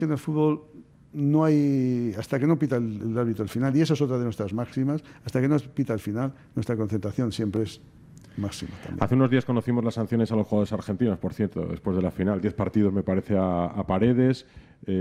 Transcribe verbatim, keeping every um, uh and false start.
En el fútbol no hay, hasta que no pita el, el árbitro al final, y eso es otra de nuestras máximas, hasta que no pita al final, nuestra concentración siempre es máxima también. Hace unos días conocimos las sanciones a los jugadores argentinos, por cierto, después de la final. Diez partidos, me parece, a, a Paredes. Eh,